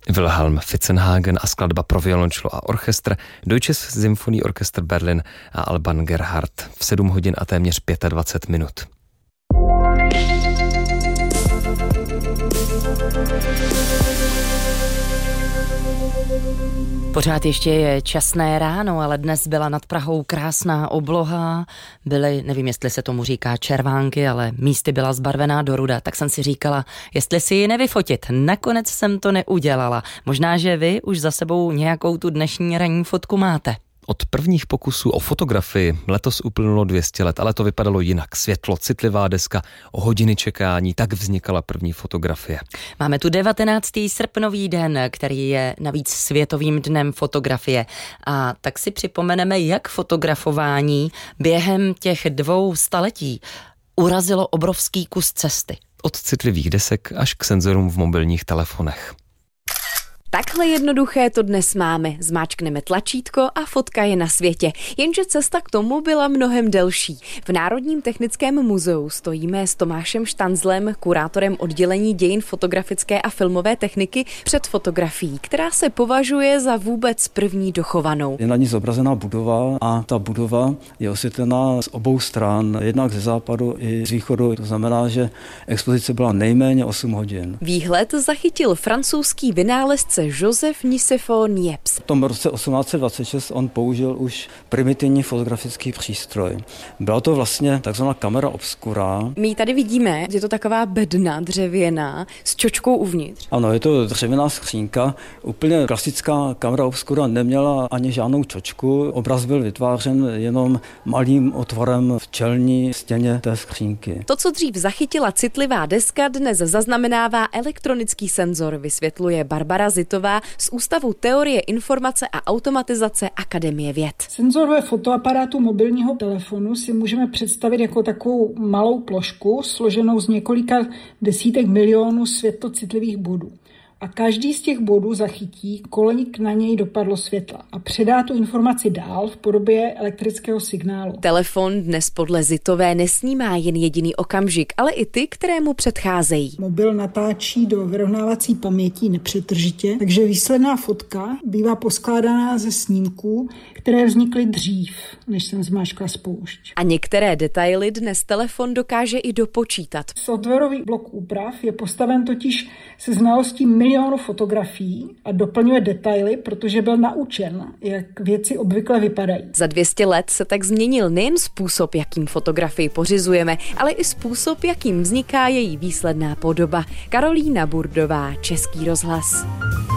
Wilhelm Fitzenhagen a skladba pro violončelo a orchestr, Deutsches Symphonieorchester Berlin a Alban Gerhardt v 7 hodin a téměř 25 minut. Pořád ještě je časné ráno, ale dnes byla nad Prahou krásná obloha. Byly, nevím, jestli se tomu říká červánky, ale místy byla zbarvená do ruda. Tak jsem si říkala, jestli si ji nevyfotit. Nakonec jsem to neudělala. Možná, že vy už za sebou nějakou tu dnešní ranní fotku máte. Od prvních pokusů o fotografii letos uplynulo 200 let, ale to vypadalo jinak. Světlo, citlivá deska, o hodiny čekání, tak vznikala první fotografie. Máme tu 19. srpnový den, který je navíc světovým dnem fotografie. A tak si připomeneme, jak fotografování během těch 2 staletí urazilo obrovský kus cesty. Od citlivých desek až k senzorům v mobilních telefonech. Takhle jednoduché to dnes máme. Zmáčkneme tlačítko a fotka je na světě. Jenže cesta k tomu byla mnohem delší. V Národním technickém muzeu stojíme s Tomášem Štanzlem, kurátorem oddělení dějin fotografické a filmové techniky, před fotografií, která se považuje za vůbec první dochovanou. Je na ní zobrazená budova a ta budova je osvětlená z obou stran, jednak ze západu i z východu. To znamená, že expozice byla nejméně 8 hodin. Výhled zachytil francouzský vynálezce Joseph Nicéphore Niepce. V tom roce 1826 on použil už primitivní fotografický přístroj. Byla to vlastně takzvaná kamera obscura. My tady vidíme, že je to taková bedna dřevěná s čočkou uvnitř. Ano, je to dřevěná skřínka. Úplně klasická kamera obscura neměla ani žádnou čočku. Obraz byl vytvářen jenom malým otvorem v čelní stěně té skřínky. To, co dřív zachytila citlivá deska, dnes zaznamenává elektronický senzor, vysvětluje Barbara Zitová z Ústavu teorie informace a automatizace Akademie věd. Senzor ve fotoaparátu mobilního telefonu si můžeme představit jako takovou malou plošku složenou z několika desítek milionů světlocitlivých bodů. A každý z těch bodů zachytí, kolik na něj dopadlo světla a předá tu informaci dál v podobě elektrického signálu. Telefon dnes podle Zitové nesnímá jen jediný okamžik, ale i ty, které mu předcházejí. Mobil natáčí do vyrovnávací paměti nepřetržitě, takže výsledná fotka bývá poskládaná ze snímků, které vznikly dřív, než jsem zmáčkla spoušť. A některé detaily dnes telefon dokáže i dopočítat. Softwarový blok úprav je postaven totiž se znalostí milionů fotografií a doplňuje detaily, protože byl naučen, jak věci obvykle vypadají. Za 200 let se tak změnil nejen způsob, jakým fotografii pořizujeme, ale i způsob, jakým vzniká její výsledná podoba. Karolína Burdová, Český rozhlas.